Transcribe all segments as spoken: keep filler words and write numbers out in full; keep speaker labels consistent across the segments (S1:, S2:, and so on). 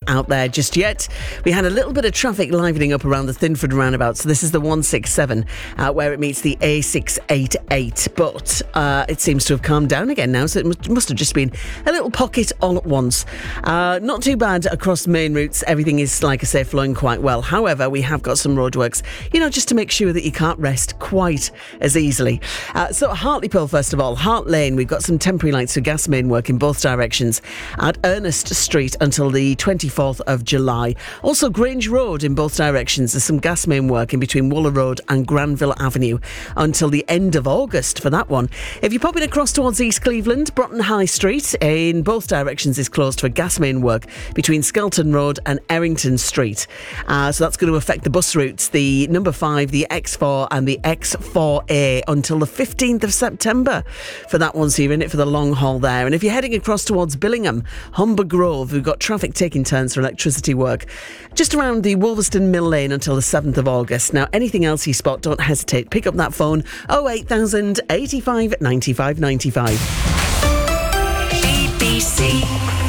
S1: out there just yet. We had a little bit of traffic livening up around the Thinford roundabout, so this is the one sixty-seven uh, where it meets the A six eighty-eight, but uh, it seems to have calmed down again now, so it must, must have just been a little pocket all at once. Uh, not too bad across main routes. Everything is, like I say, flowing quite well. However, we have got some roadworks, you know, just to make sure that you can't rest quite as easily. Uh, so Hartlepool, first of all, Hart Lane, we've got some temporary lights for gas main work in both directions at Ernest Street until the twenty-fourth of July. Also Grange Road in both directions, there's some gas main work in between Wooler Road and Granville Avenue until the end of August for that one. If you're popping across towards East Cleveland, Broughton High Street in both directions is closed for gas main work between Skelton Road and Errington Street. Uh, so that's going to affect the bus routes, the number five, the X four and the X four A until the fifteenth of September for that one, so you're in it for the long haul there. And if you're heading across towards Billingham, Humber Grove, we've got traffic taking turns for electricity work just around the Wolverston Mill Lane until the seventh of August. Now, anything else you spot, don't hesitate. Pick up that phone, oh eight thousand, eighty-five, ninety-five, ninety-five.
S2: B B C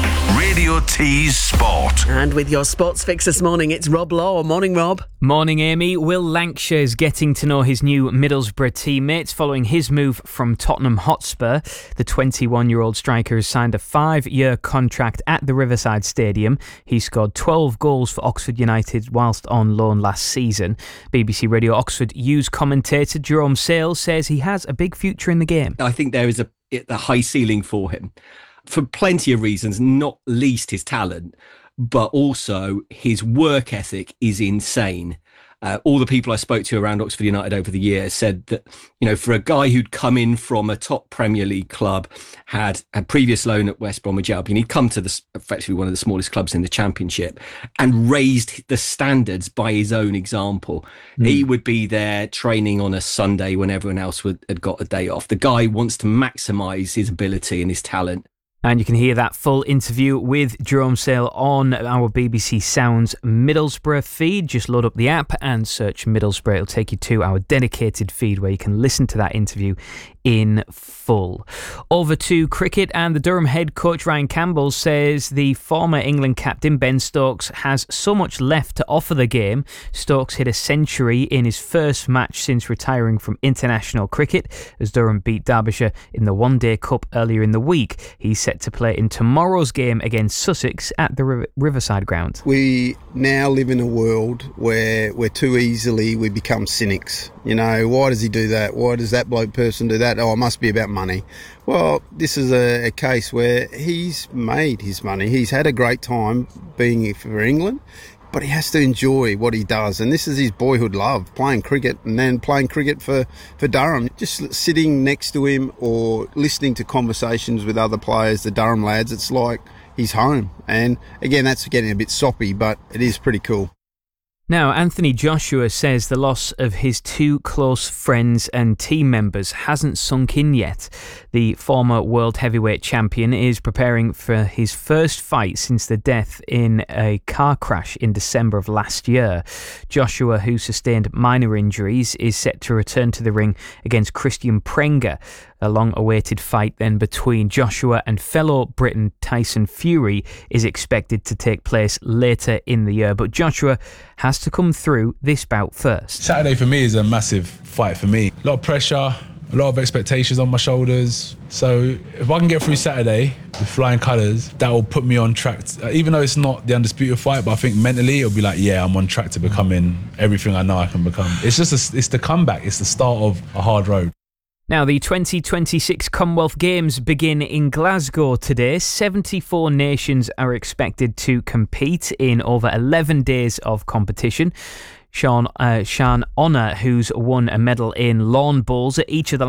S2: Radio T's Sport.
S1: And with your sports fix this morning, it's Rob Law. Morning, Rob.
S3: Morning, Amy. Will Lancashire is getting to know his new Middlesbrough teammates following his move from Tottenham Hotspur. The twenty-one-year-old striker has signed a five-year contract at the Riverside Stadium. He scored twelve goals for Oxford United whilst on loan last season. B B C Radio Oxford News commentator Jerome Sales says he has a big future in the game.
S4: I think there is a, a high ceiling for him, for plenty of reasons, not least his talent, but also his work ethic is insane. Uh, all the people I spoke to around Oxford United over the years said that, you know, for a guy who'd come in from a top Premier League club, had a previous loan at West Bromwich Albion, he'd come to the, effectively one of the smallest clubs in the Championship and raised the standards by his own example. Mm. He would be there training on a Sunday when everyone else would, had got a day off. The guy wants to maximise his ability and his talent.
S3: And you can hear that full interview with Jerome Sale on our B B C Sounds Middlesbrough feed. Just load up the app and search Middlesbrough. It'll take you to our dedicated feed where you can listen to that interview in full. Over to cricket, and the Durham head coach Ryan Campbell says the former England captain Ben Stokes has so much left to offer the game. Stokes hit a century in his first match since retiring from international cricket as Durham beat Derbyshire in the One Day Cup earlier in the week. He's set to play in tomorrow's game against Sussex at the River- Riverside ground.
S5: We now live in a world where where too easily we become cynics. You know, why does he do that? Why does that bloke person do that? Oh, it must be about money. Well, this is a, a case where he's made his money. He's had a great time being for England, but he has to enjoy what he does. And this is his boyhood love, playing cricket and then playing cricket for, for Durham. Just sitting next to him or listening to conversations with other players, the Durham lads, it's like he's home. And again, that's getting a bit soppy, but it is pretty cool.
S3: Now, Anthony Joshua says the loss of his two close friends and team members hasn't sunk in yet. The former world heavyweight champion is preparing for his first fight since the death in a car crash in December of last year. Joshua, who sustained minor injuries, is set to return to the ring against Christian Prenga. A long-awaited fight then between Joshua and fellow Briton Tyson Fury is expected to take place later in the year, but Joshua has to come through this bout first.
S6: Saturday for me is a massive fight for me. A lot of pressure, a lot of expectations on my shoulders. So if I can get through Saturday with flying colours, that will put me on track. To, even though it's not the undisputed fight, but I think mentally it'll be like, yeah, I'm on track to becoming everything I know I can become. It's just a, it's the comeback. It's the start of a hard road.
S3: Now, the twenty twenty-six Commonwealth Games begin in Glasgow today. seventy-four nations are expected to compete in over eleven days of competition. Sean, uh, Sean Honor, who's won a medal in lawn bowls at each of the